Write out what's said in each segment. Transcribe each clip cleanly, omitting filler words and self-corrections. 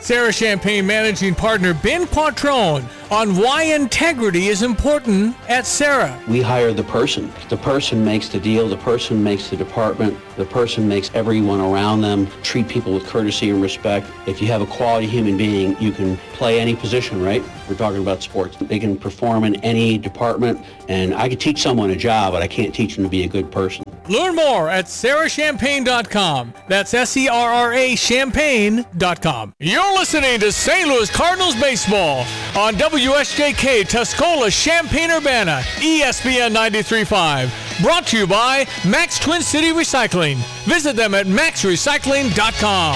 Sarah Champagne Managing Partner Ben Quattrone on why integrity is important at Sarah. We hire the person. The person makes the deal. The person makes the department. The person makes everyone around them treat people with courtesy and respect. If you have a quality human being, you can play any position, right? We're talking about sports. They can perform in any department, and I could teach someone a job, but I can't teach them to be a good person. Learn more at sarahchampagne.com. That's SERRA champagne.com. You're listening to St. Louis Cardinals baseball on WSJK Tuscola, Champaign-Urbana, ESPN 93.5. Brought to you by Max Twin City Recycling. Visit them at maxrecycling.com.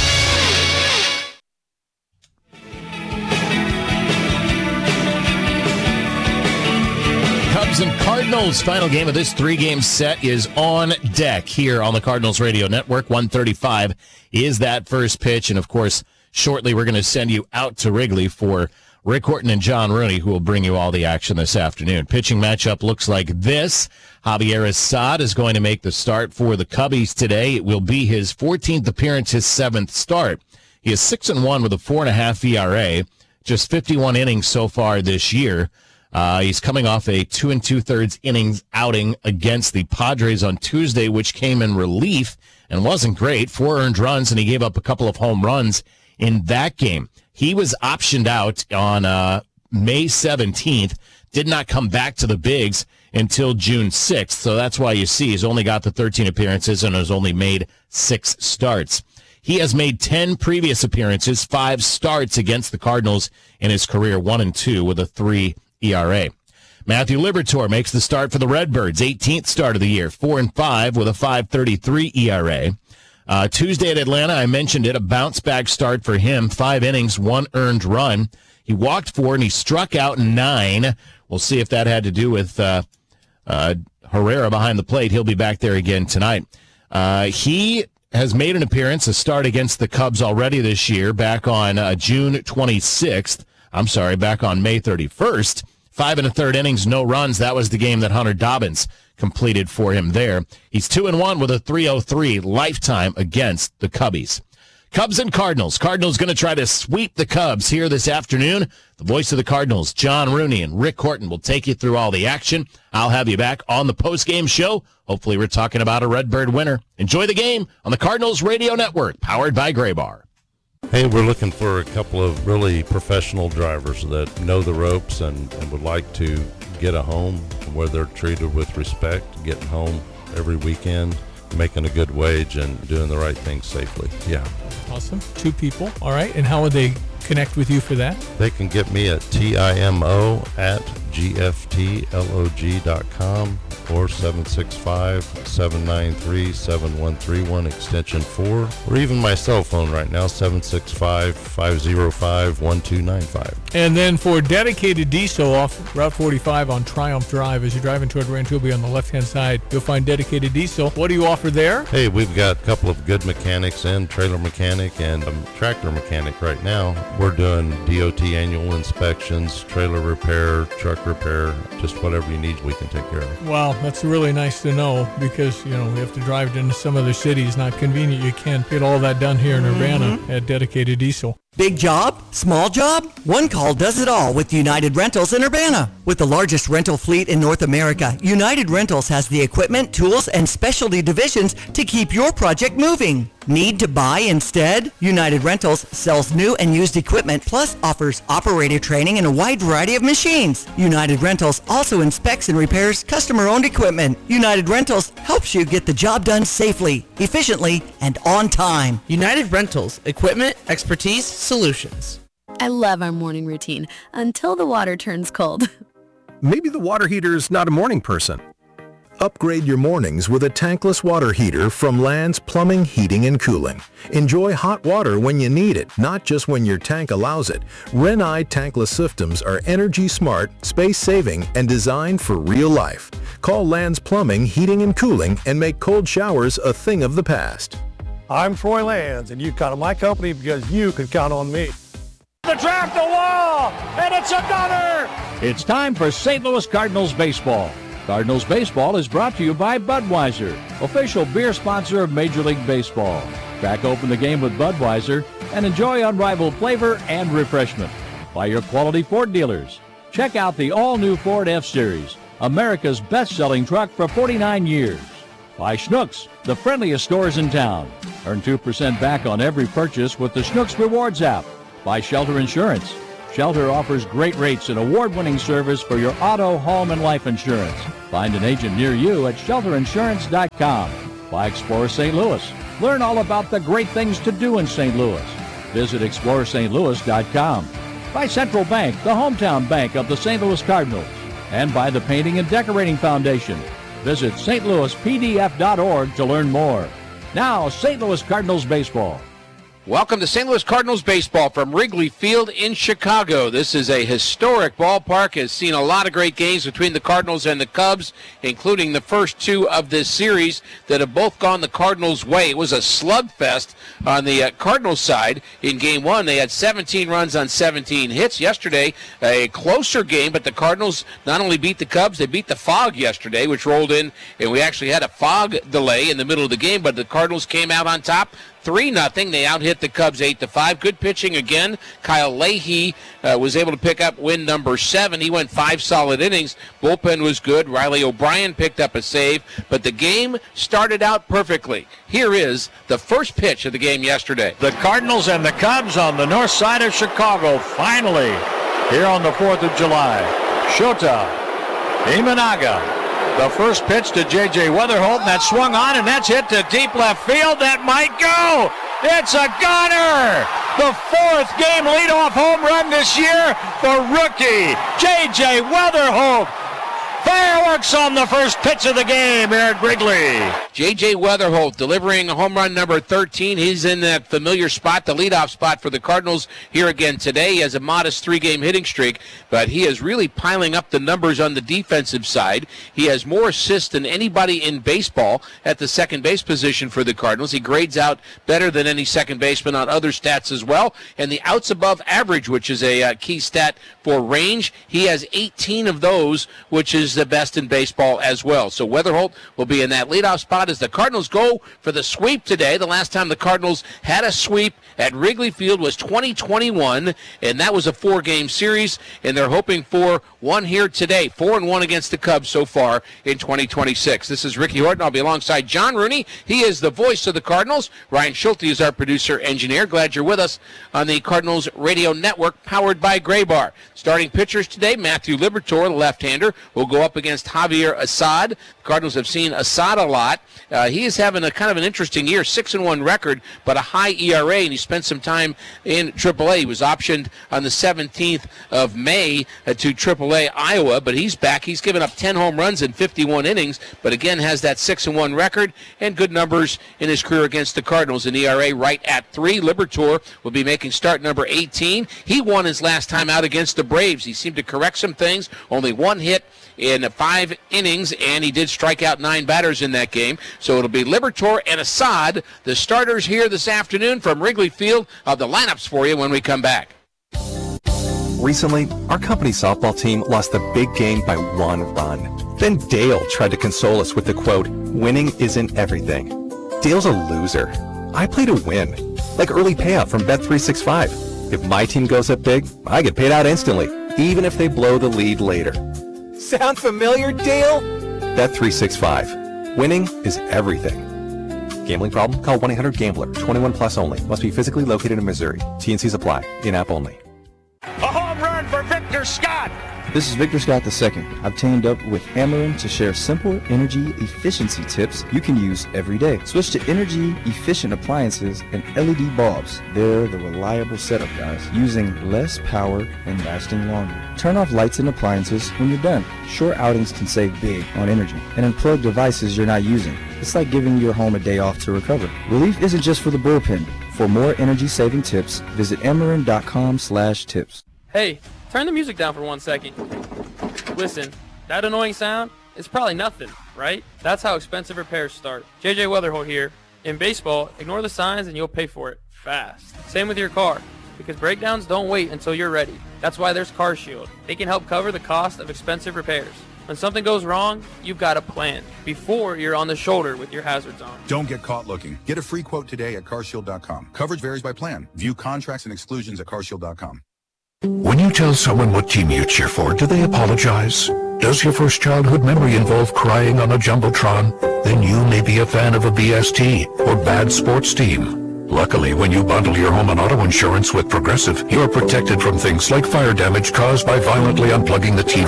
Cubs and Cardinals, final game of this three-game set is on deck here on the Cardinals Radio Network. 1:35 is that first pitch, and of course, shortly we're going to send you out to Wrigley for Rick Horton and John Rooney, who will bring you all the action this afternoon. Pitching matchup looks like this. Javier Assad is going to make the start for the Cubbies today. It will be his 14th appearance, his 7th start. He is 6-1 with a 4.5 ERA, just 51 innings so far this year. He's coming off a 2 2/3 innings outing against the Padres on Tuesday, which came in relief and wasn't great. 4 earned runs, and he gave up a couple of home runs in that game. He was optioned out on May 17th, did not come back to the bigs until June 6th, so that's why you see he's only got the 13 appearances and has only made 6 starts. He has made 10 previous appearances, 5 starts against the Cardinals in his career, 1-2 with a 3 ERA. Matthew Liberatore makes the start for the Redbirds, 18th start of the year, 4-5 with a 5.33 ERA. Tuesday at Atlanta, I mentioned it, a bounce-back start for him, 5 innings, 1 earned run. He walked 4 and he struck out 9. We'll see if that had to do with Herrera behind the plate. He'll be back there again tonight. He has made an appearance, a start against the Cubs already this year, back on June 26th. Back on May 31st. 5 1/3 innings, no runs. That was the game that Hunter Dobbins completed for him there. He's 2-1 with a 3.03 lifetime against the Cubbies. Cubs and Cardinals. Cardinals going to try to sweep the Cubs here this afternoon. The voice of the Cardinals, John Rooney and Rick Horton, will take you through all the action. I'll have you back on the postgame show. Hopefully we're talking about a Redbird winner. Enjoy the game on the Cardinals Radio Network, powered by Graybar. Hey, we're looking for a couple of really professional drivers that know the ropes and would like to get a home where they're treated with respect, getting home every weekend, making a good wage, and doing the right thing safely. Yeah. Awesome. 2 people. All right. And how would they connect with you for that? They can get me at TIMO@GFTLOG.com or 765-793-7131 extension 4, or even my cell phone right now, 765-505-1295. And then for dedicated diesel off Route 45 on Triumph Drive, as you're driving toward Rancho, be on the left-hand side, you'll find dedicated diesel. What do you offer there? Hey, we've got a couple of good mechanics and trailer mechanic and a tractor mechanic right now. We're doing DOT annual inspections, trailer repair, truck repair, just whatever you need, we can take care of. Wow, that's really nice to know, because, we have to drive into some other cities. Not convenient. You can't get all that done here in Urbana at dedicated diesel. Big job? Small job? One call does it all with United Rentals in Urbana. With the largest rental fleet in North America, United Rentals has the equipment, tools, and specialty divisions to keep your project moving. Need to buy instead? United Rentals sells new and used equipment, plus offers operator training and a wide variety of machines. United Rentals also inspects and repairs customer-owned equipment. United Rentals helps you get the job done safely, efficiently, and on time. United Rentals, equipment, expertise, solutions. I love our morning routine until the water turns cold. Maybe the water heater's not a morning person. Upgrade your mornings with a tankless water heater from Land's Plumbing, Heating, and Cooling. Enjoy hot water when you need it, not just when your tank allows it. Renai tankless systems are energy smart, space saving, and designed for real life. Call Land's Plumbing, Heating, and Cooling and make cold showers a thing of the past. I'm Troy Lands, and you count on my company because you can count on me. The track, the wall, and it's another! It's time for St. Louis Cardinals baseball. Cardinals baseball is brought to you by Budweiser, official beer sponsor of Major League Baseball. Crack open the game with Budweiser and enjoy unrivaled flavor and refreshment. By your quality Ford dealers. Check out the all-new Ford F-Series, America's best-selling truck for 49 years. By Schnucks, the friendliest stores in town. Earn 2% back on every purchase with the Schnucks Rewards app. By Shelter Insurance. Shelter offers great rates and award-winning service for your auto, home, and life insurance. Find an agent near you at shelterinsurance.com. By Explorer St. Louis. Learn all about the great things to do in St. Louis. Visit explorerstlouis.com. By Central Bank, the hometown bank of the St. Louis Cardinals. And by the Painting and Decorating Foundation. Visit stlouispdf.org to learn more. Now, St. Louis Cardinals baseball. Welcome to St. Louis Cardinals baseball from Wrigley Field in Chicago. This is a historic ballpark. Has seen a lot of great games between the Cardinals and the Cubs, including the first two of this series that have both gone the Cardinals' way. It was a slugfest on the Cardinals side. In Game 1, they had 17 runs on 17 hits. Yesterday, a closer game, but the Cardinals not only beat the Cubs, they beat the fog yesterday, which rolled in, and we actually had a fog delay in the middle of the game, but the Cardinals came out on top 3-0. They out-hit the Cubs 8-5. Good pitching again. Kyle Leahy was able to pick up win number 7. He went 5 solid innings. Bullpen was good. Riley O'Brien picked up a save, but the game started out perfectly. Here is the first pitch of the game yesterday. The Cardinals and the Cubs on the north side of Chicago, finally, here on the 4th of July. Shota Imanaga. The first pitch to J.J. Weatherholt, and that swung on, and that's hit to deep left field. That might go. It's a goner. The 4th game leadoff home run this year. The rookie, J.J. Weatherholt. Fireworks on the first pitch of the game here at Wrigley. J.J. Weatherholt delivering home run number 13. He's in that familiar spot, the leadoff spot for the Cardinals here again today. He has a modest 3-game hitting streak, but he is really piling up the numbers on the defensive side. He has more assists than anybody in baseball at the second base position for the Cardinals. He grades out better than any second baseman on other stats as well. And the outs above average, which is a key stat for range, he has 18 of those, which is the best in baseball as well. So Weatherholt will be in that leadoff spot as the Cardinals go for the sweep today. The last time the Cardinals had a sweep at Wrigley Field was 2021, and that was a 4-game series, and they're hoping for one here today. 4-1 against the Cubs so far in 2026. This is Ricky Horton. I'll be alongside John Rooney. He is the voice of the Cardinals. Ryan Schulte is our producer engineer. Glad you're with us on the Cardinals Radio Network, powered by Graybar. Starting pitchers today, Matthew Liberatore, the left-hander, will go up against Javier Assad. The Cardinals have seen Assad a lot. He is having a kind of an interesting year, 6-1 record, but a high ERA, and he spent some time in AAA. He was optioned on the 17th of May to AAA Iowa, but he's back. He's given up 10 home runs in 51 innings, but again has that 6-1 record and good numbers in his career against the Cardinals. An ERA right at 3. Liberatore will be making start number 18. He won his last time out against the Braves. He seemed to correct some things. Only 1 hit in 5 innings, and he did strike out 9 batters in that game. So it'll be Liberatore and Assad, the starters here this afternoon from Wrigley Field. The lineups for you when we come back. Recently, our company softball team lost the big game by 1 run. Then Dale tried to console us with the quote, "Winning isn't everything." Dale's a loser. I play to win, like early payout from Bet365. If my team goes up big, I get paid out instantly, even if they blow the lead later. Sound familiar, Dale? Bet365. Winning is everything. Gambling problem? Call 1-800-GAMBLER. 21 plus only. Must be physically located in Missouri. T&Cs apply. In-app only. A home run for Victor Scott. This is Victor Scott II. I've teamed up with Ameren to share simple energy efficiency tips you can use every day. Switch to energy efficient appliances and LED bulbs. They're the reliable setup, guys, using less power and lasting longer. Turn off lights and appliances when you're done. Short outings can save big on energy. And unplug devices you're not using. It's like giving your home a day off to recover. Relief isn't just for the bullpen. For more energy-saving tips, visit Ameren.com/tips. Hey, turn the music down for 1 second. Listen, that annoying sound is probably nothing, right? That's how expensive repairs start. J.J. Weatherholt here. In baseball, ignore the signs and you'll pay for it fast. Same with your car, because breakdowns don't wait until you're ready. That's why there's CarShield. They can help cover the cost of expensive repairs. When something goes wrong, you've got a plan before you're on the shoulder with your hazards on. Don't get caught looking. Get a free quote today at carshield.com. Coverage varies by plan. View contracts and exclusions at carshield.com. When you tell someone what team you cheer for, do they apologize? Does your first childhood memory involve crying on a Jumbotron? Then you may be a fan of a BST or bad sports team. Luckily, when you bundle your home and auto insurance with Progressive, you're protected from things like fire damage caused by violently unplugging the TV.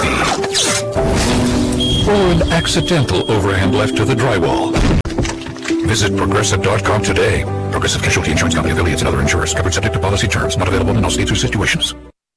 Or an accidental overhand left to the drywall. Visit Progressive.com today. Progressive Casualty Insurance Company, affiliates, and other insurers. Covered subject to policy terms. Not available in all states or situations.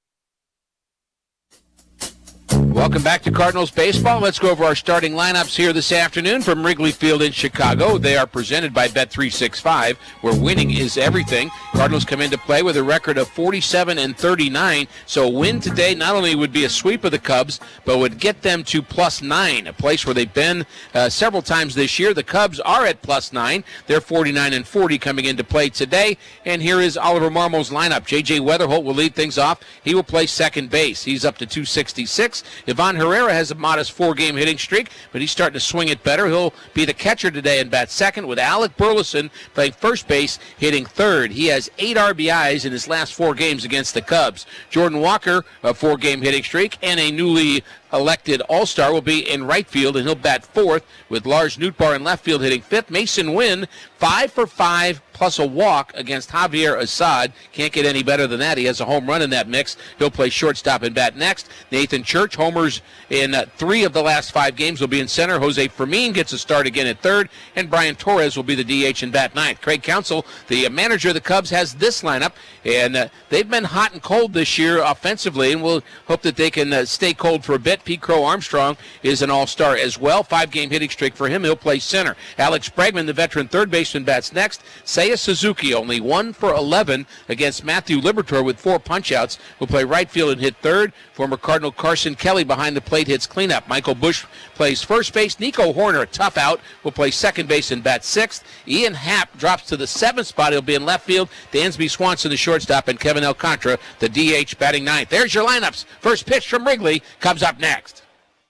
Welcome back to Cardinals Baseball. Let's go over our starting lineups here this afternoon from Wrigley Field in Chicago. They are presented by Bet365, where winning is everything. Cardinals come into play with a record of 47-39, so a win today not only would be a sweep of the Cubs, but would get them to +9, a place where they've been several times this year. The Cubs are at +9. They're 49-40 coming into play today, and here is Oliver Marmole's lineup. J.J. Weatherholt will lead things off. He will play second base. He's up to 266. Ivan Herrera has a modest 4-game hitting streak, but he's starting to swing it better. He'll be the catcher today and bat second, with Alec Burleson playing first base, hitting third. He has 8 RBIs in his last 4 games against the Cubs. Jordan Walker, a 4-game hitting streak, and a newly elected All-Star, will be in right field, and he'll bat fourth, with Lars Nootbaar in left field hitting fifth. Mason Wynn, 5 for 5 plus a walk against Javier Assad. Can't get any better than that. He has a home run in that mix. He'll play shortstop and bat next. Nathan Church, homers in 3 of the last 5 games, will be in center. Jose Fermin gets a start again at third, and Brian Torres will be the DH and bat ninth. Craig Counsell, the manager of the Cubs, has this lineup, and they've been hot and cold this year offensively, and we'll hope that they can stay cold for a bit. Pete Crow Armstrong is an all-star as well. 5-game hitting streak for him. He'll play center. Alex Bregman, the veteran third baseman, bats next. Seiya Suzuki, only 1 for 11 against Matthew Liberatore with 4 punch-outs, will play right field and hit third. Former Cardinal Carson Kelly behind the plate hits cleanup. Michael Busch plays first base. Nico Horner, a tough out, will play second base and bat sixth. Ian Happ drops to the 7th spot. He'll be in left field. Dansby Swanson, the shortstop, and Kevin Alcantara, the DH, batting ninth. There's your lineups. First pitch from Wrigley comes up next.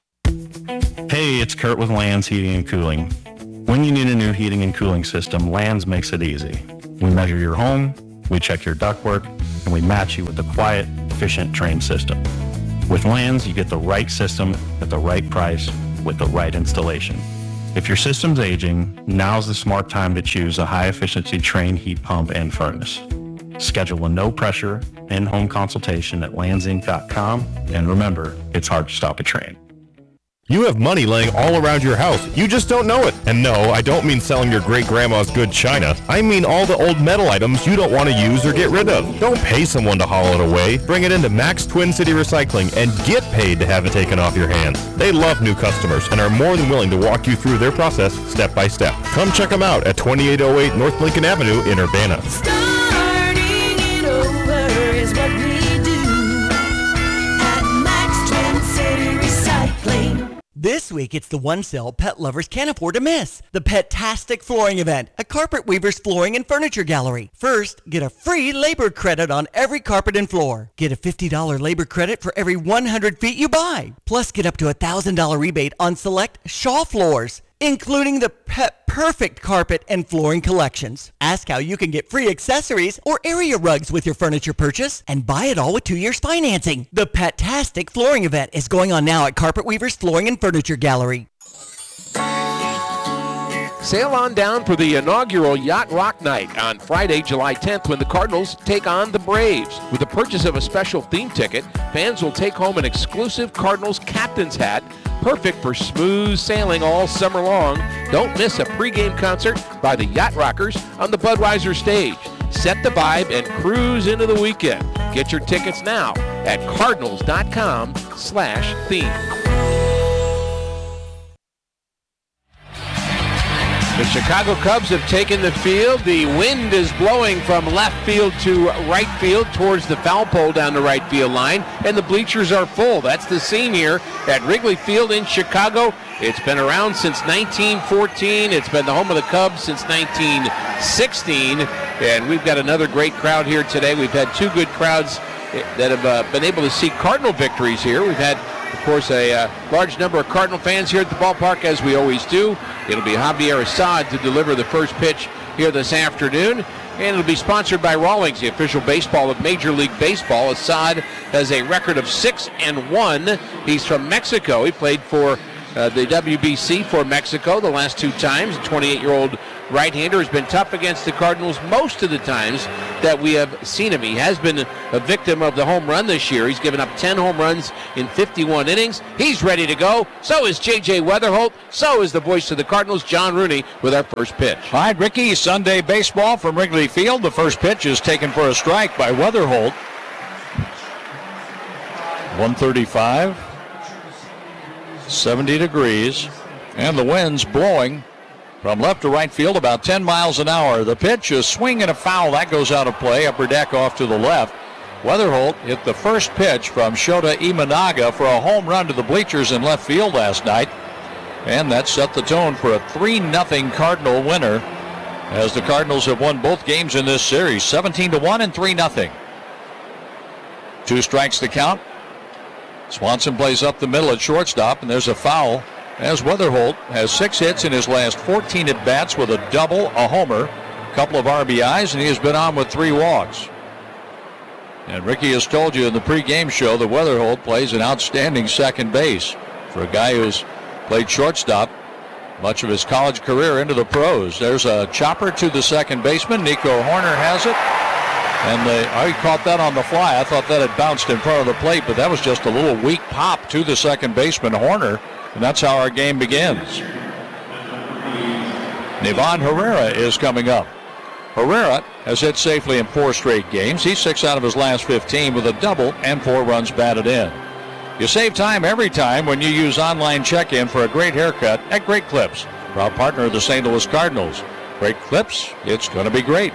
Hey, it's Kurt with Lands Heating and Cooling. When you need a new heating and cooling system, Lands makes it easy. We measure your home, we check your ductwork, and we match you with a quiet, efficient, trained system. With Lands, you get the right system at the right price with the right installation. If your system's aging, now's the smart time to choose a high-efficiency trained heat pump and furnace. Schedule a no-pressure, in-home consultation at landsinc.com, and remember, it's hard to stop a train. You have money laying all around your house. You just don't know it. And no, I don't mean selling your great-grandma's good china. I mean all the old metal items you don't want to use or get rid of. Don't pay someone to haul it away. Bring it into Max Twin City Recycling and get paid to have it taken off your hands. They love new customers and are more than willing to walk you through their process step by step. Come check them out at 2808 North Lincoln Avenue in Urbana. Starting it over is what we do at Max Twin City Recycling. This week, it's the one sale pet lovers can't afford to miss. The Pet-tastic Flooring Event at Carpet Weaver's Flooring and Furniture Gallery. First, get a free labor credit on every carpet and floor. Get a $50 labor credit for every 100 feet you buy. Plus, get up to a $1,000 rebate on select Shaw floors, including the Pet Perfect carpet and flooring collections. Ask how you can get free accessories or area rugs with your furniture purchase and buy it all with 2 years financing. The Pet-tastic Flooring Event is going on now at Carpet Weaver's Flooring and Furniture Gallery. Sail on down for the inaugural Yacht Rock Night on Friday, July 10th, when the Cardinals take on the Braves. With the purchase of a special theme ticket, fans will take home an exclusive Cardinals captain's hat, perfect for smooth sailing all summer long. Don't miss a pregame concert by the Yacht Rockers on the Budweiser stage. Set the vibe and cruise into the weekend. Get your tickets now at cardinals.com/theme. The Chicago Cubs have taken the field. The wind is blowing from left field to right field towards the foul pole down the right field line, and the bleachers are full. That's the scene here at Wrigley Field in Chicago. It's been around since 1914. It's been the home of the Cubs since 1916, and we've got another great crowd here today. We've had 2 good crowds that have been able to see Cardinal victories here. We've had Of course, a large number of Cardinal fans here at the ballpark, as we always do. It'll be Javier Assad to deliver the first pitch here this afternoon. And it'll be sponsored by Rawlings, the official baseball of Major League Baseball. Assad has a record of 6-1. He's from Mexico. He played for the WBC for Mexico the last 2 times. The 28-year-old right-hander has been tough against the Cardinals most of the times that we have seen him. He has been a victim of the home run this year. He's given up 10 home runs in 51 innings. He's ready to go. So is J.J. Weatherholt. So is the voice of the Cardinals, John Rooney, with our first pitch. All right, Ricky, Sunday baseball from Wrigley Field. The first pitch is taken for a strike by Weatherholt. 135. 70 degrees, and the wind's blowing from left to right field about 10 miles an hour. The pitch, a swing and a foul. That goes out of play. Upper deck off to the left. Weatherholt hit the first pitch from Shota Imanaga for a home run to the bleachers in left field last night, and that set the tone for a 3-0 Cardinal winner, as the Cardinals have won both games in this series, 17-1 and 3-0. 2 strikes to count. Swanson plays up the middle at shortstop, and there's a foul, as Weatherholt has 6 hits in his last 14 at-bats with a double, a homer, a couple of RBIs, and he has been on with 3 walks. And Ricky has told you in the pregame show that Weatherholt plays an outstanding second base for a guy who's played shortstop much of his college career into the pros. There's a chopper to the second baseman. Nico Horner has it. And he caught that on the fly. I thought that had bounced in front of the plate, but that was just a little weak pop to the second baseman, Horner, and that's how our game begins. Nivan Herrera is coming up. Herrera has hit safely in 4 straight games. He's 6 out of his last 15 with a double and 4 runs batted in. You save time every time when you use online check-in for a great haircut at Great Clips, proud partner of the St. Louis Cardinals. Great Clips, it's going to be great.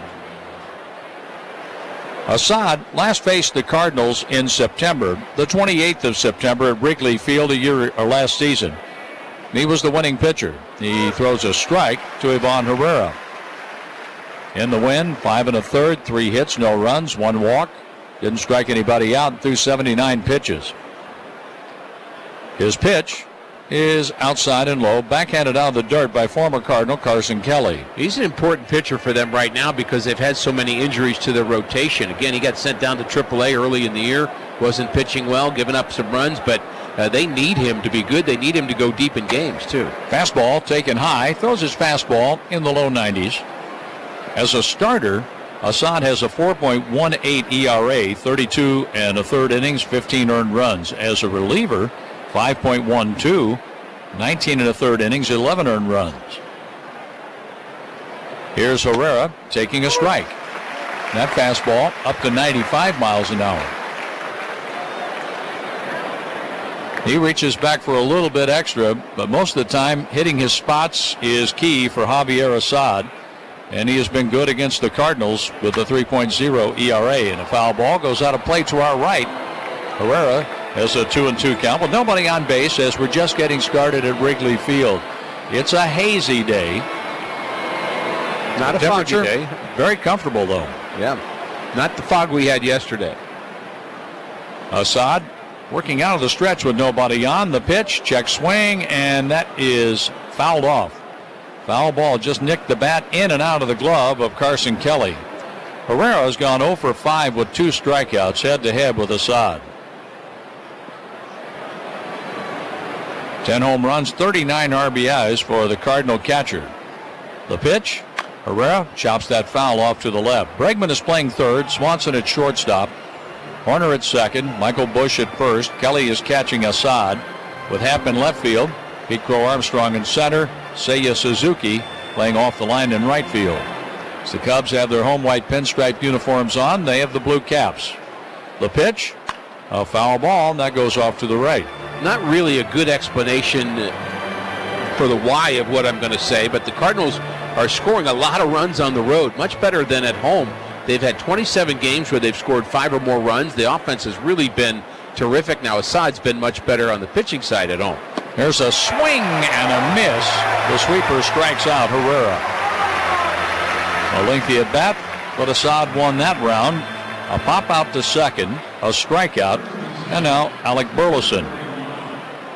Assad last faced the Cardinals in September, the 28th of September at Wrigley Field last season. He was the winning pitcher. He throws a strike to Ivan Herrera. In the win, 5 1/3, 3 hits, no runs, 1 walk. Didn't strike anybody out and threw 79 pitches. His pitch is outside and low, backhanded out of the dirt by former Cardinal Carson Kelly. He's an important pitcher for them right now because they've had so many injuries to their rotation. Again, he got sent down to AAA early in the year, wasn't pitching well, giving up some runs, but they need him to be good. They need him to go deep in games, too. Fastball taken high, throws his fastball in the low 90s. As a starter, Assad has a 4.18 ERA, 32 1/3 innings, 15 earned runs. As a reliever, 5.12, 19 1/3 innings, 11 earned runs. Here's Herrera taking a strike. That fastball up to 95 miles an hour. He reaches back for a little bit extra, but most of the time hitting his spots is key for Javier Assad. And he has been good against the Cardinals with a 3.0 ERA. And a foul ball goes out of play to our right. Herrera has a 2-2 count with nobody on base as we're just getting started at Wrigley Field. It's a hazy day. Not a foggy day. Very comfortable, though. Yeah. Not the fog we had yesterday. Assad working out of the stretch with nobody on. The pitch, check swing, and that is fouled off. Foul ball just nicked the bat in and out of the glove of Carson Kelly. Herrera has gone 0 for 5 with 2 strikeouts head-to-head with Assad. 10 home runs, 39 RBIs for the Cardinal catcher. The pitch, Herrera chops that foul off to the left. Bregman is playing third, Swanson at shortstop, Horner at second, Michael Busch at first. Kelly is catching Assad with Happ in left field. Pete Crow Armstrong in center. Seiya Suzuki playing off the line in right field. As the Cubs have their home white pinstripe uniforms on, they have the blue caps. The pitch, a foul ball, and that goes off to the right. Not really a good explanation for the why of what I'm going to say, but the Cardinals are scoring a lot of runs on the road, much better than at home. They've had 27 games where they've scored 5 or more runs. The offense has really been terrific. Now Assad's been much better on the pitching side at home. There's a swing and a miss. The sweeper strikes out Herrera. A lengthy at bat, but Assad won that round. A pop out to second, a strikeout, and now Alec Burleson.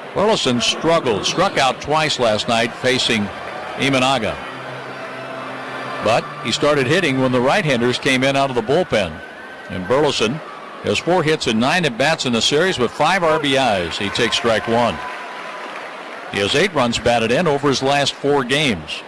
Burleson struck out twice last night facing Imanaga. But he started hitting when the right-handers came in out of the bullpen. And Burleson has 4 hits and 9 at-bats in the series with 5 RBIs. He takes strike 1. He has 8 runs batted in over his last 4 games.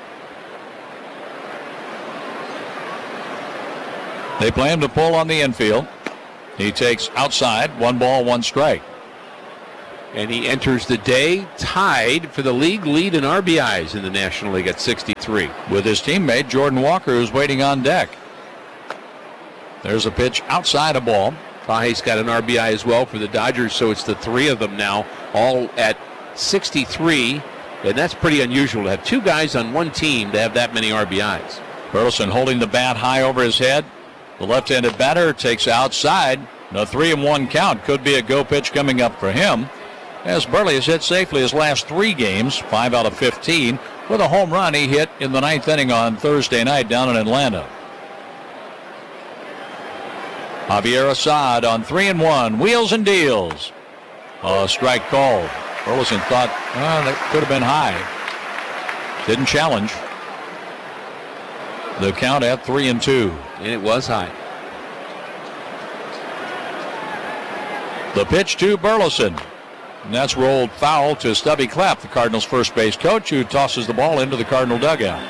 They play him to pull on the infield. He takes outside, 1 ball, 1 strike. And he enters the day tied for the league lead in RBIs in the National League at 63. With his teammate Jordan Walker, who's waiting on deck. There's a pitch outside a ball. Page's got an RBI as well for the Dodgers, so it's the 3 of them now, all at 63. And that's pretty unusual to have 2 guys on one team to have that many RBIs. Burleson holding the bat high over his head. The left-handed batter takes outside. A 3-1 count. Could be a go pitch coming up for him, as Burley has hit safely his last 3 games, 5 out of 15, with a home run he hit in the 9th inning on Thursday night down in Atlanta. Javier Assad on 3-1, wheels and deals. A strike called. Burleson thought, that could have been high. Didn't challenge. The count at 3-2. And it was high. The pitch to Burleson. And that's rolled foul to Stubby Clapp, the Cardinals' first base coach, who tosses the ball into the Cardinal dugout.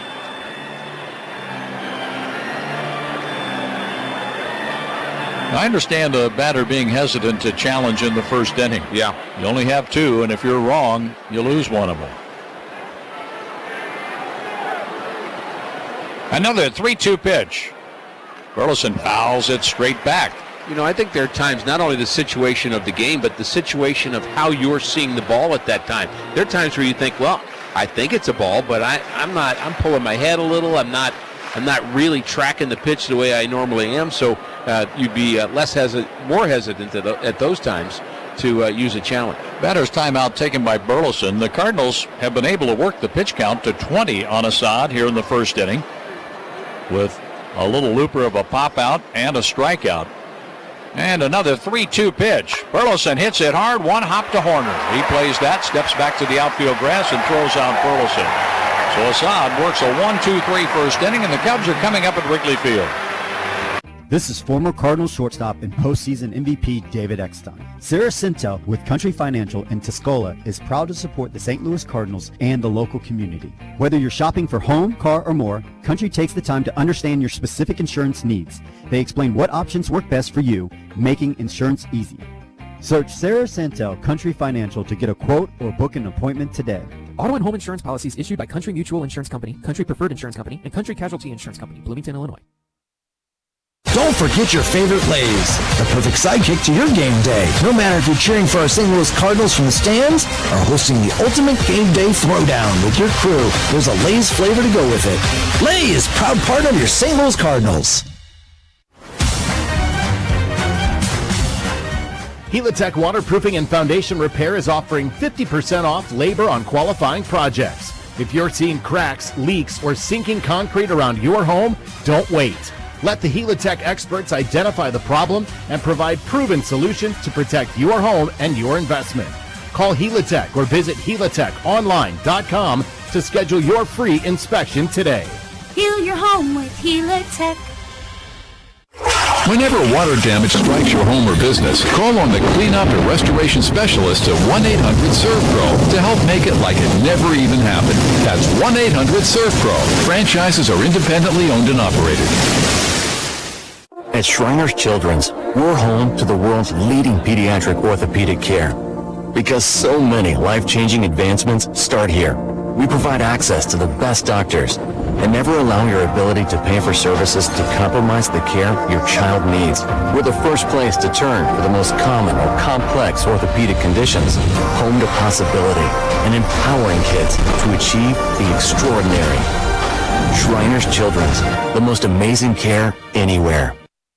I understand a batter being hesitant to challenge in the first inning. Yeah. You only have 2, and if you're wrong, you lose one of them. Another 3-2 pitch. Burleson fouls it straight back. You know, I think there are times, not only the situation of the game, but the situation of how you're seeing the ball at that time. There are times where you think, well, I think it's a ball, but I'm pulling my head a little. I'm not really tracking the pitch the way I normally am. So you'd be more hesitant at those times to use a challenge. Batter's timeout taken by Burleson. The Cardinals have been able to work the pitch count to 20 on Assad here in the first inning, with a little looper of a pop out and a strikeout. And another 3-2 pitch. Burleson hits it hard, 1 hop to Horner. He plays that, steps back to the outfield grass, and throws out Burleson. So Assad works a 1-2-3 first inning, and the Cubs are coming up at Wrigley Field. This is former Cardinals shortstop and postseason MVP David Eckstein. Sarah Sintel with Country Financial in Tuscola is proud to support the St. Louis Cardinals and the local community. Whether you're shopping for home, car, or more, Country takes the time to understand your specific insurance needs. They explain what options work best for you, making insurance easy. Search Sarah Sintel Country Financial to get a quote or book an appointment today. Auto and home insurance policies issued by Country Mutual Insurance Company, Country Preferred Insurance Company, and Country Casualty Insurance Company, Bloomington, Illinois. Don't forget your favorite Lay's, the perfect sidekick to your game day. No matter if you're cheering for our St. Louis Cardinals from the stands or hosting the ultimate game day throwdown with your crew, there's a Lay's flavor to go with it. Lay's, proud partner of your St. Louis Cardinals. Helitech Waterproofing and Foundation Repair is offering 50% off labor on qualifying projects. If you're seeing cracks, leaks, or sinking concrete around your home, don't wait. Let the Helitech experts identify the problem and provide proven solutions to protect your home and your investment. Call Helitech or visit helitechonline.com to schedule your free inspection today. Heal your home with Helitech. Whenever water damage strikes your home or business, call on the cleanup and restoration specialist at 1-800-SERVPRO to help make it like it never even happened. That's 1-800-SERVPRO. Franchises are independently owned and operated. At Shriners Children's, we're home to the world's leading pediatric orthopedic care. Because so many life-changing advancements start here. We provide access to the best doctors and never allow your ability to pay for services to compromise the care your child needs. We're the first place to turn for the most common or complex orthopedic conditions. Home to possibility and empowering kids to achieve the extraordinary. Shriners Children's, the most amazing care anywhere.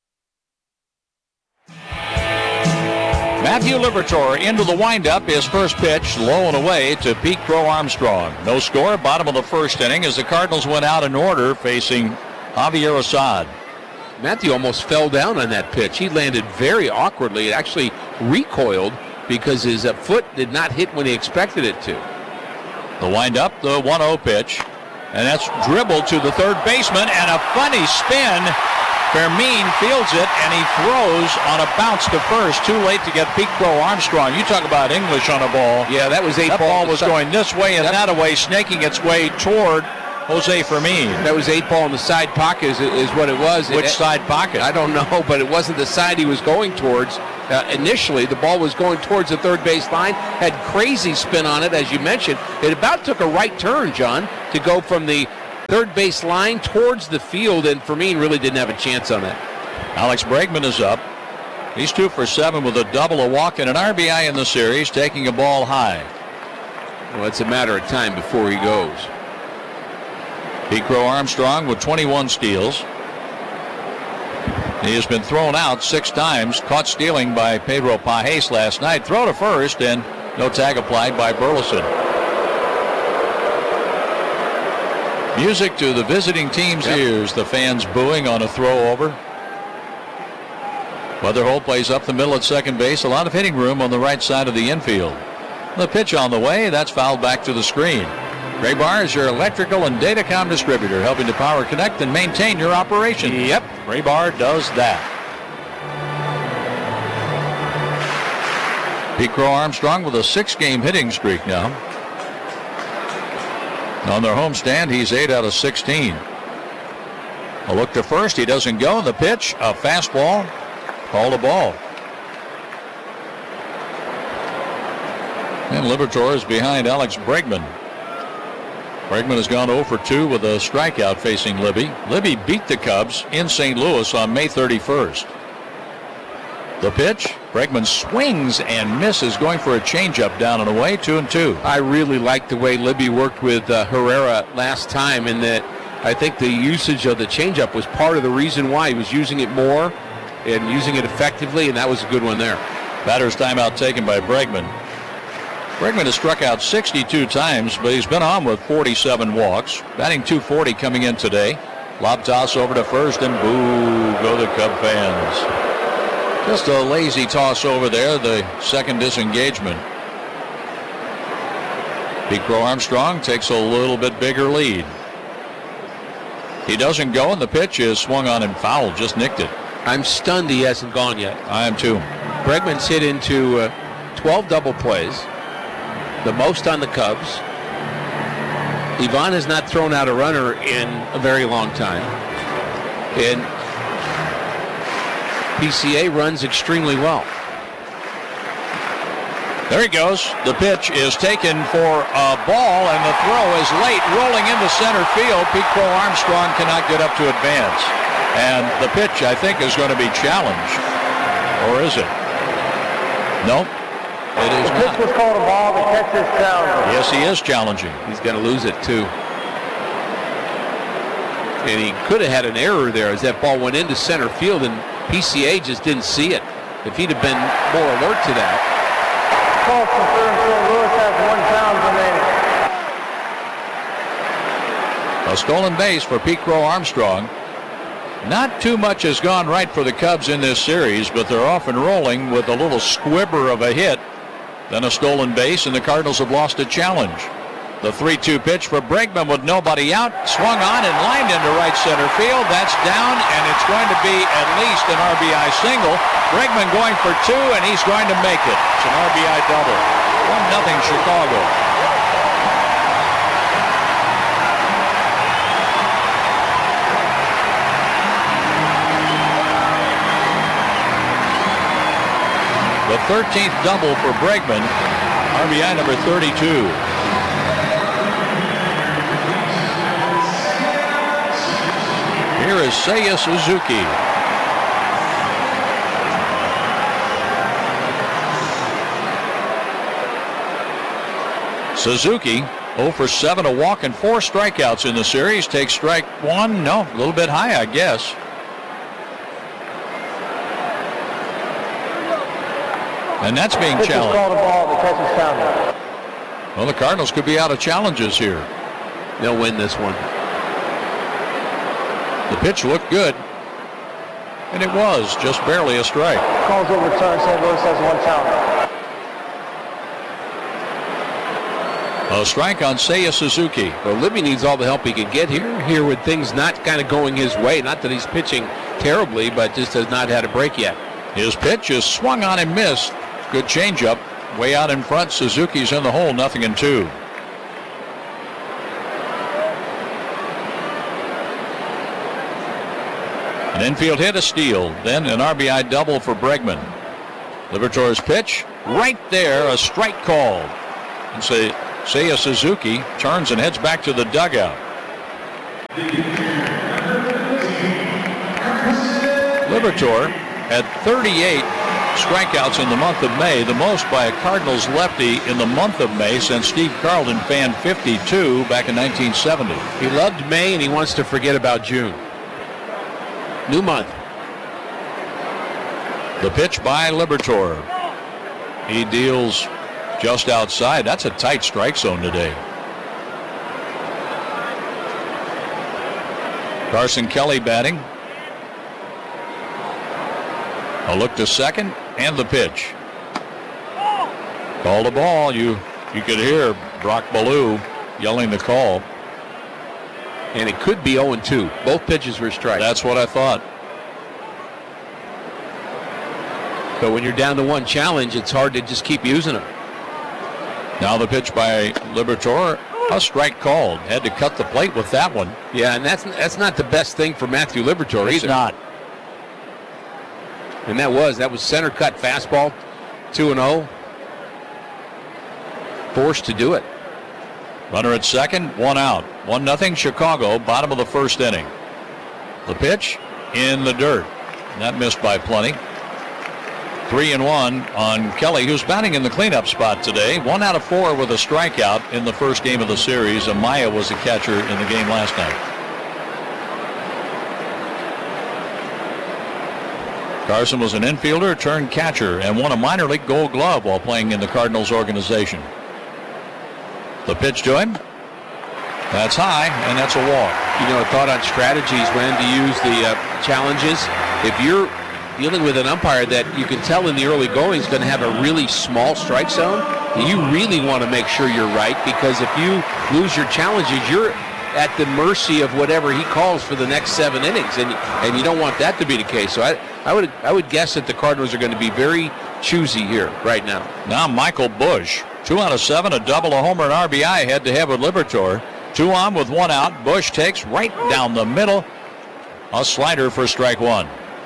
Matthew Liberatore into the windup. His first pitch low and away to Pete Crow Armstrong. No score, bottom of the first inning as the Cardinals went out in order facing Javier Assad. Matthew almost fell down on that pitch. He landed very awkwardly. It actually recoiled because his foot did not hit when he expected it to. The windup, the 1-0 pitch, and that's dribbled to the third baseman, and a funny spin. Fermin fields it, and he throws on a bounce to first. Too late to get Pete Crow Armstrong. You talk about English on a ball. Yeah, that was That ball was going this way and that way, snaking its way toward Jose Fermin. That was 8 ball in the side pocket is what it was. Which side pocket? I don't know, but it wasn't the side he was going towards. Initially, the ball was going towards the third base line, had crazy spin on it, as you mentioned. It about took a right turn, John, to go from the third base line towards the field, and Fermin really didn't have a chance on that. Alex Bregman is up. He's 2 for 7 with a double, a walk, and an RBI in the series, taking a ball high. Well, it's a matter of time before he goes. Pete Crow Armstrong with 21 steals. He has been thrown out 6 times, caught stealing by Pedro Pajes last night. Throw to first, and no tag applied by Burleson. Music to the visiting team's ears. The fans booing on a throw over. Weatherholt plays up the middle at second base. A lot of hitting room on the right side of the infield. The pitch on the way. That's fouled back to the screen. Graybar is your electrical and datacom distributor, helping to power, connect, and maintain your operation. Yep, Graybar does that. Pete Crow Armstrong with a 6-game hitting streak now. On their homestand, he's 8 out of 16. A look to first, he doesn't go. The pitch, a fastball, called a ball. And Liberatore is behind Alex Bregman. Bregman has gone 0 for 2 with a strikeout facing Libby. Libby beat the Cubs in St. Louis on May 31st. The pitch, Bregman swings and misses, going for a changeup down and away, 2-2. I really liked the way Libby worked with Herrera last time, in that I think the usage of the changeup was part of the reason why he was using it more and using it effectively, and that was a good one there. Batter's timeout taken by Bregman. Bregman has struck out 62 times, but he's been on with 47 walks. Batting .240 coming in today. Lob toss over to first, and boo, go the Cub fans. Just a lazy toss over there, the second disengagement. Pete Crow Armstrong takes a little bit bigger lead. He doesn't go, and the pitch is swung on and fouled, just nicked it. I'm stunned he hasn't gone yet. I am too. Bregman's hit into 12 double plays, the most on the Cubs. Ivan has not thrown out a runner in a very long time. And PCA runs extremely well. There he goes. The pitch is taken for a ball, and the throw is late, rolling into center field. Pete Crow Armstrong cannot get up to advance. And the pitch, I think, is going to be challenged. Or is it? Nope. It is not. The pitch was called a ball. The catcher's challenging. Yes, he is challenging. He's going to lose it, too. And he could have had an error there as that ball went into center field, and PCA just didn't see it. If he'd have been more alert to that. Call from third field. Lewis has 1 pound remaining. A stolen base for Pete Crow Armstrong. Not too much has gone right for the Cubs in this series, but they're off and rolling with a little squibber of a hit, then a stolen base, and the Cardinals have lost a challenge. The 3-2 pitch for Bregman with nobody out, swung on and lined into right center field. That's down, and it's going to be at least an RBI single. Bregman going for 2, and he's going to make it. It's an RBI double. 1-0 Chicago. The 13th double for Bregman, RBI number 32. Here is Seiya Suzuki. Suzuki 0 for 7, a walk and 4 strikeouts in the series. Takes strike 1. No, a little bit high, I guess. And that's being challenged. Called a ball. The catcher's challenging. Well, the Cardinals could be out of challenges here. They'll win this one. The pitch looked good, and it was just barely a strike. Calls overturned. St. Louis has 1 challenge. A strike on Seiya Suzuki. Well, Libby needs all the help he can get here with things not kind of going his way. Not that he's pitching terribly, but just has not had a break yet. His pitch is swung on and missed. Good changeup. Way out in front. Suzuki's in the hole, 0-2. An infield hit, a steal. Then an RBI double for Bregman. Liberatore's pitch, right there, a strike called. And Seiya Suzuki turns and heads back to the dugout. Liberatore had 38 strikeouts in the month of May, the most by a Cardinals lefty in the month of May since Steve Carlton fanned 52 back in 1970. He loved May and he wants to forget about June. New month. The pitch by Liberatore. He deals just outside. That's a tight strike zone today. Carson Kelly batting. A look to second and the pitch. Call the ball. You could hear Brock Ballou yelling the call. And it could be 0-2. Both pitches were strikes. That's what I thought. But when you're down to one challenge, it's hard to just keep using them. Now the pitch by Liberatore, a strike called. Had to cut the plate with that one. Yeah, and that's not the best thing for Matthew Liberatore either. It's not. And that was center cut fastball, 2-0. Forced to do it. Runner at second, one out. 1-0 Chicago, bottom of the first inning. The pitch in the dirt. That missed by plenty. 3-1 on Kelly, who's batting in the cleanup spot today. 1 out of 4 with a strikeout in the first game of the series. Amaya was a catcher in the game last night. Carson was an infielder, turned catcher, and won a minor league Gold Glove while playing in the Cardinals organization. The pitch to him. That's high, and that's a walk. You know, a thought on strategies when to use the challenges. If you're dealing with an umpire that you can tell in the early going is going to have a really small strike zone, you really want to make sure you're right, because if you lose your challenges, you're at the mercy of whatever he calls for the next 7 innings, and you don't want that to be the case. So I would guess that the Cardinals are going to be very choosy here right now. Now Michael Busch, 2 out of 7, a double, a homer, and RBI head-to-head with Liberatore. 2 on with 1 out. Busch takes right down the middle. A slider for strike 1.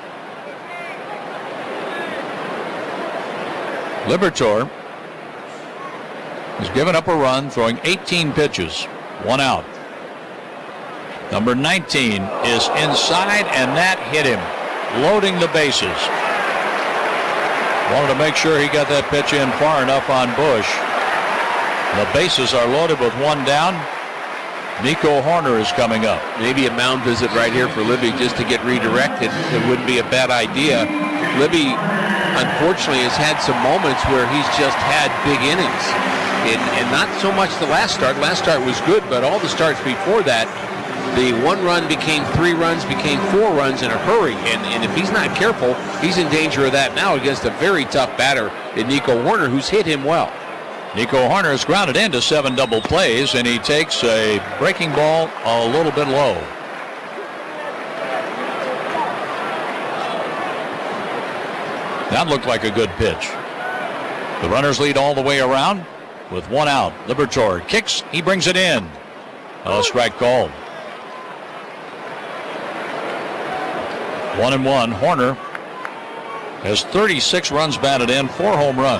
Liberatore has given up a run, throwing 18 pitches. 1 out. Number 19 is inside, and that hit him, loading the bases. Wanted to make sure he got that pitch in far enough on Busch. The bases are loaded with 1 down. Nico Horner is coming up. Maybe a mound visit right here for Libby just to get redirected. It wouldn't be a bad idea. Libby, unfortunately, has had some moments where he's just had big innings. And not so much the last start. Last start was good, but all the starts before that, the 1 run became 3 runs, became 4 runs in a hurry. And if he's not careful, he's in danger of that now against a very tough batter in Nico Horner, who's hit him well. Nico Horner is grounded into 7 double plays, and he takes a breaking ball a little bit low. That looked like a good pitch. The runners lead all the way around with 1 out. Liberatore kicks, he brings it in. A strike called. 1-1. Horner has 36 runs batted in, 4 home runs.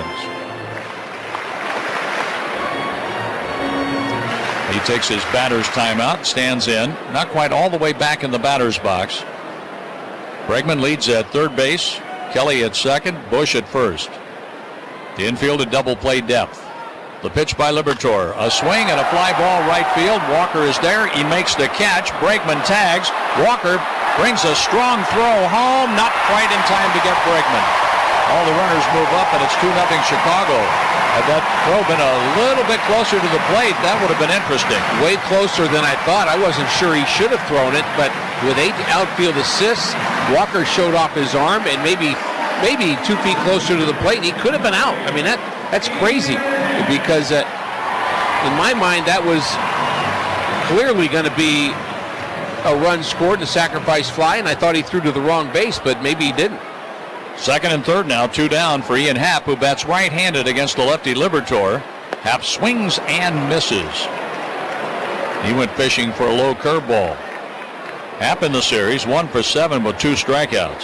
He takes his batter's timeout, stands in, not quite all the way back in the batter's box. Bregman leads at third base, Kelly at second, Busch at first. The infield at double play depth. The pitch by Liberatore, a swing and a fly ball right field. Walker is there, he makes the catch. Bregman tags. Walker brings a strong throw home, not quite in time to get Bregman. All the runners move up, and it's 2-0 Chicago. Had that throw been a little bit closer to the plate, that would have been interesting. Way closer than I thought. I wasn't sure he should have thrown it, but with 8 outfield assists, Walker showed off his arm, and maybe 2 feet closer to the plate, he could have been out. I mean, that's crazy, because In my mind, that was clearly going to be a run scored, a sacrifice fly, and I thought he threw to the wrong base, but maybe he didn't. Second and third now, 2 down for Ian Happ, who bats right-handed against the lefty Liberatore. Happ swings and misses. He went fishing for a low curveball. Happ in the series, 1 for 7 with 2 strikeouts.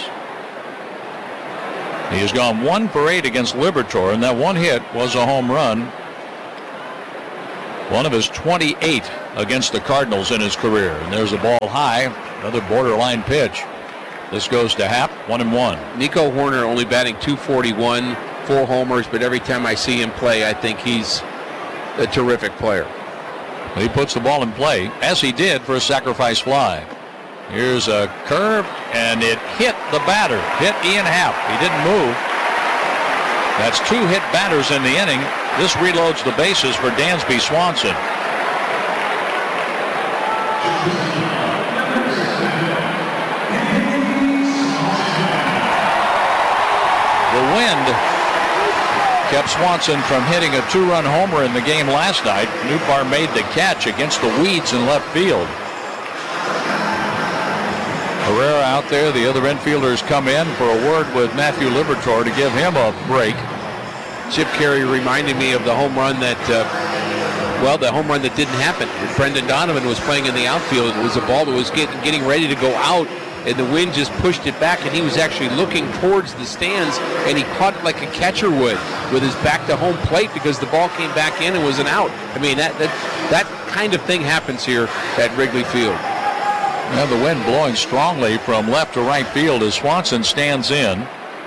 He has gone 1 for 8 against Liberatore, and that one hit was a home run. One of his 28 against the Cardinals in his career. And there's a ball high, another borderline pitch. This goes to Happ, 1-1. Nico Horner only batting .241, 4 homers, but every time I see him play, I think he's a terrific player. He puts the ball in play, as he did for a sacrifice fly. Here's a curve, and it hit the batter, hit Ian Happ. He didn't move. That's 2 hit batters in the inning. This reloads the bases for Dansby Swanson. The wind kept Swanson from hitting a 2-run homer in the game last night. Nootbaar made the catch against the weeds in left field. Herrera out there. The other infielders come in for a word with Matthew Liberatore to give him a break. Chip Carey reminded me of the home run that, the home run that didn't happen. Brendan Donovan was playing in the outfield. It was a ball that was getting ready to go out, and the wind just pushed it back, and he was actually looking towards the stands, and he caught it like a catcher would with his back to home plate because the ball came back in and was an out. I mean, that kind of thing happens here at Wrigley Field. Now the wind blowing strongly from left to right field as Swanson stands in.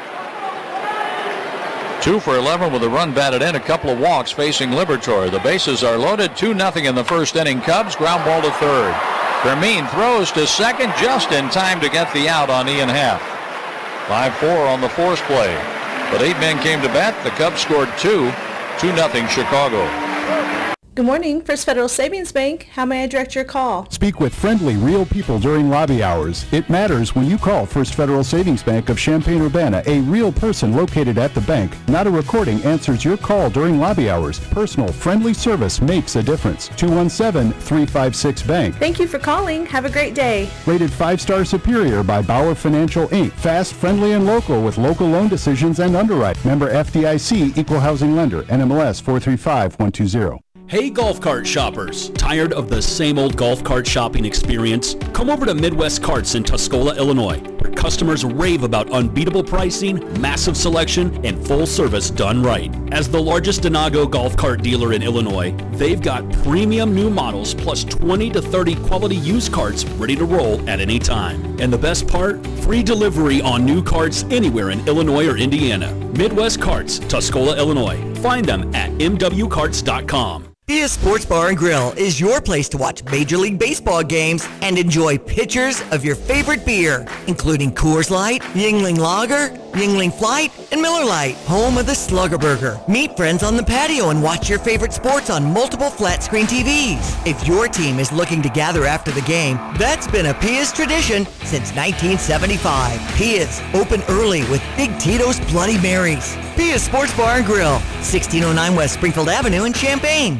2 for 11 with a run batted in, a couple of walks facing Liberatore. The bases are loaded, 2-0 in the first inning. Cubs ground ball to third. Fermin throws to second just in time to get the out on Ian Happ. 5-4 on the force play. But 8 men came to bat. The Cubs scored 2. 2-0 Chicago. Good morning, First Federal Savings Bank. How may I direct your call? Speak with friendly, real people during lobby hours. It matters when you call First Federal Savings Bank of Champaign-Urbana. A real person located at the bank. Not a recording answers your call during lobby hours. Personal, friendly service makes a difference. 217-356-BANK. Thank you for calling. Have a great day. Rated 5-star superior by Bauer Financial, Inc. Fast, friendly, and local with local loan decisions and underwrite. Member FDIC, Equal Housing Lender. NMLS 435120. Hey golf cart shoppers, tired of the same old golf cart shopping experience? Come over to Midwest Carts in Tuscola, Illinois, where customers rave about unbeatable pricing, massive selection, and full service done right. As the largest Denago golf cart dealer in Illinois, they've got premium new models plus 20 to 30 quality used carts ready to roll at any time. And the best part? Free delivery on new carts anywhere in Illinois or Indiana. Midwest Carts, Tuscola, Illinois. Find them at mwcarts.com. Pia Sports Bar and Grill is your place to watch Major League Baseball games and enjoy pitchers of your favorite beer, including Coors Light, Yuengling Lager, Yuengling Flight, and Miller Lite, home of the Slugger Burger. Meet friends on the patio and watch your favorite sports on multiple flat-screen TVs. If your team is looking to gather after the game, that's been a Pia's tradition since 1975. Pia's, open early with Big Tito's Bloody Marys. Pia's Sports Bar and Grill, 1609 West Springfield Avenue in Champaign.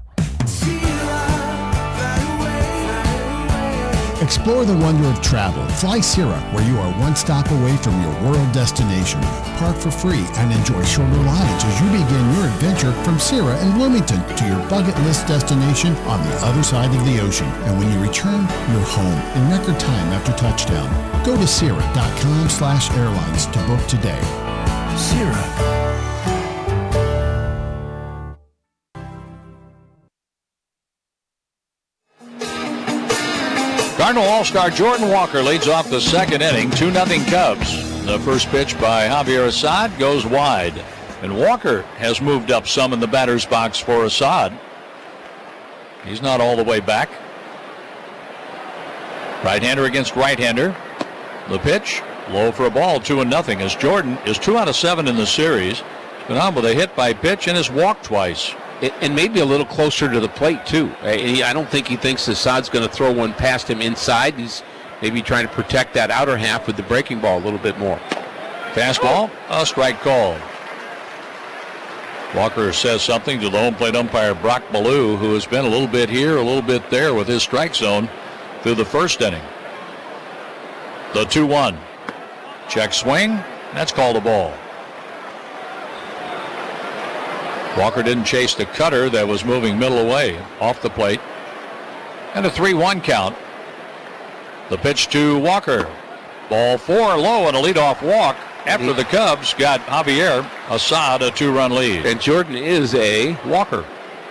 Explore the wonder of travel. Fly Sierra, where you are one stop away from your world destination. Park for free and enjoy shorter rides as you begin your adventure from Sierra and Bloomington to your bucket list destination on the other side of the ocean. And when you return, you're home in record time after touchdown. Go to Sierra.com/airlines to book today. Sierra. Cardinal All-Star Jordan Walker leads off the second inning, 2-0 Cubs. The first pitch by Javier Assad goes wide. And Walker has moved up some in the batter's box for Assad. He's not all the way back. Right-hander against right-hander. The pitch, low for a ball, 2-0, as Jordan is 2 out of 7 in the series. He's been on with a hit by pitch and has walked twice. And maybe a little closer to the plate, too. I don't think he thinks Assad's going to throw one past him inside. He's maybe trying to protect that outer half with the breaking ball a little bit more. Fastball, a strike called. Walker says something to the home plate umpire, Brock Ballou, who has been a little bit here, a little bit there with his strike zone through the first inning. The 2-1. Check swing. That's called a ball. Walker didn't chase the cutter that was moving middle away off the plate. And a 3-1 count. The pitch to Walker. Ball 4 low and a leadoff walk after the Cubs got Javier Assad a 2-run lead. And Jordan is a walker.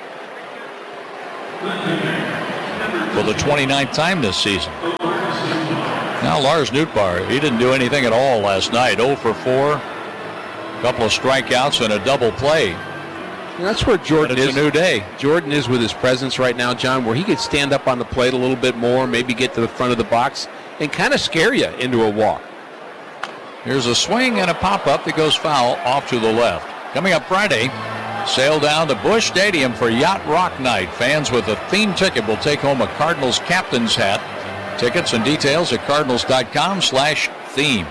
For the 29th time this season. Now Lars Nootbaar, he didn't do anything at all last night. 0 for 4. A couple of strikeouts and a double play. And that's where Jordan is. It's a new day. Jordan is with his presence right now, John, where he could stand up on the plate a little bit more, maybe get to the front of the box and kind of scare you into a walk. Here's a swing and a pop-up that goes foul off to the left. Coming up Friday, sail down to Busch Stadium for Yacht Rock Night. Fans with a theme ticket will take home a Cardinals captain's hat. Tickets and details at cardinals.com/theme.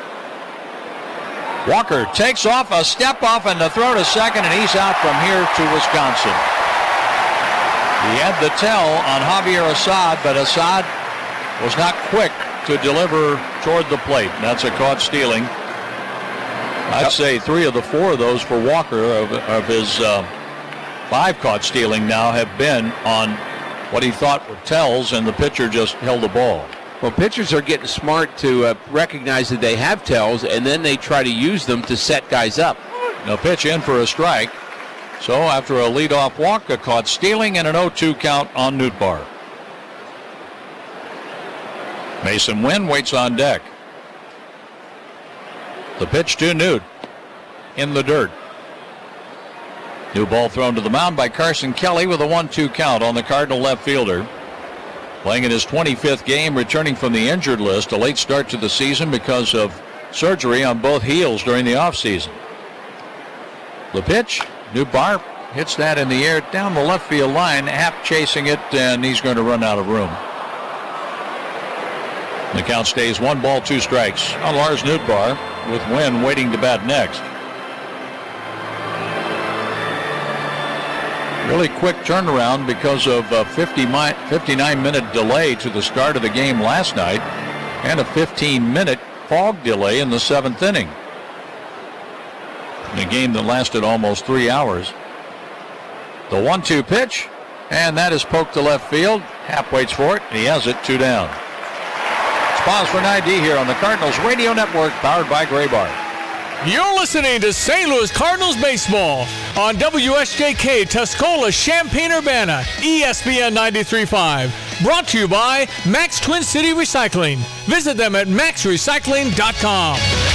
Walker takes off, a step off and the throw to second, and he's out from here to Wisconsin. He had the tell on Javier Assad, but Assad was not quick to deliver toward the plate. And that's a caught stealing. I'd say 3 of the 4 of those for Walker of his 5 caught stealing now have been on what he thought were tells, and the pitcher just held the ball. Well, pitchers are getting smart to recognize that they have tells, and then they try to use them to set guys up. Now pitch in for a strike. So after a leadoff walk, a caught stealing, and an 0-2 count on Nootbaar. Mason Wynn waits on deck. The pitch to Newt in the dirt. New ball thrown to the mound by Carson Kelly with a 1-2 count on the Cardinal left fielder. Playing in his 25th game, returning from the injured list, a late start to the season because of surgery on both heels during the offseason. The pitch, Nootbaar hits that in the air down the left field line, Happ chasing it, and he's going to run out of room. The count stays 1 ball, 2 strikes on Lars Nootbaar, with Wynn waiting to bat next. Really quick turnaround because of a 59-minute delay to the start of the game last night and a 15-minute fog delay in the 7th inning. In a game that lasted almost 3 hours. The 1-2 pitch, and that is poked to left field. Happ waits for it, and he has it, 2 down. It's pause for an ID here on the Cardinals Radio Network, powered by Graybar. You're listening to St. Louis Cardinals baseball on WSJK Tuscola, Champaign-Urbana, ESPN 93.5. Brought to you by Max Twin City Recycling. Visit them at maxrecycling.com.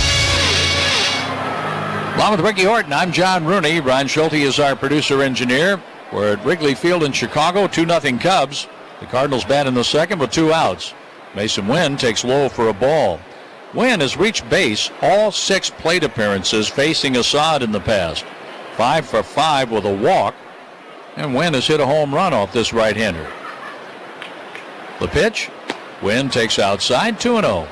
Along with Ricky Horton, I'm John Rooney. Brian Schulte is our producer-engineer. We're at Wrigley Field in Chicago, 2-0 Cubs. The Cardinals bat in the second with 2 outs. Mason Wynn takes low for a ball. Wynn has reached base all 6 plate appearances facing Assad in the past. 5 for 5 with a walk. And Wynn has hit a home run off this right-hander. The pitch. Wynn takes outside, 2-0.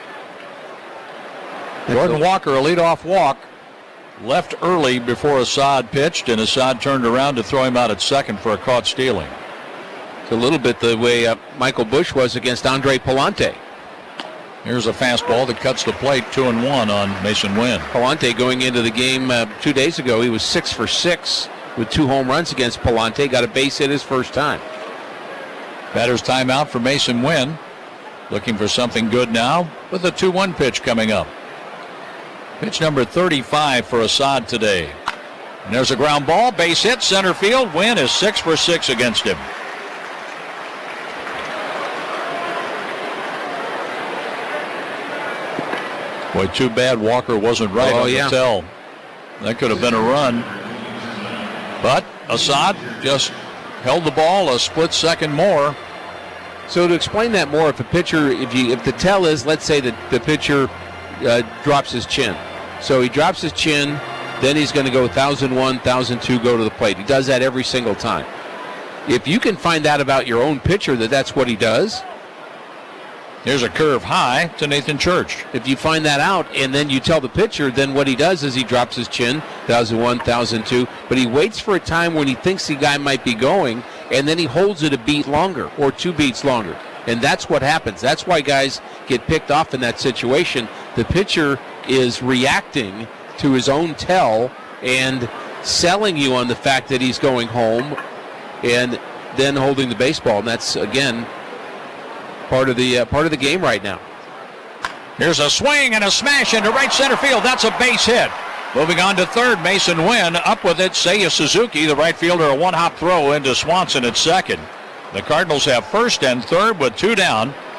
Jordan Walker, a leadoff walk. Left early before Assad pitched, and Assad turned around to throw him out at second for a caught stealing. It's a little bit the way Michael Busch was against Andre Palante. Here's a fastball that cuts the plate, 2-1 on Mason Wynn. Palante going into the game 2 days ago, he was 6 for 6 with 2 home runs against Palante. Got a base hit his first time. Batter's timeout for Mason Wynn. Looking for something good now with a 2-1 pitch coming up. Pitch number 35 for Assad today. And there's a ground ball, base hit, center field. Wynn is 6 for 6 against him. Boy, too bad Walker wasn't right on the tell. That could have been a run. But Assad just held the ball a split second more. So to explain that more, if a pitcher, if the tell is, let's say that the pitcher drops his chin. So he drops his chin, then he's going to go 1,001, 1,002, go to the plate. He does that every single time. If you can find out about your own pitcher that that's what he does, Here's a curve high to Nathan Church. If you find that out and then you tell the pitcher, then what he does is he drops his chin, 1,001, 1,002, but he waits for a time when he thinks the guy might be going, and then he holds it a beat longer or 2 beats longer. And that's what happens. That's why guys get picked off in that situation. The pitcher is reacting to his own tell and selling you on the fact that he's going home and then holding the baseball. And that's, again, part of the game right now. Here's a swing and a smash into right center field. That's a base hit. Moving on to third, Mason Wynn. Up with it, Seiya Suzuki, the right fielder, a one-hop throw into Swanson at second. The Cardinals have first and third with 2 down.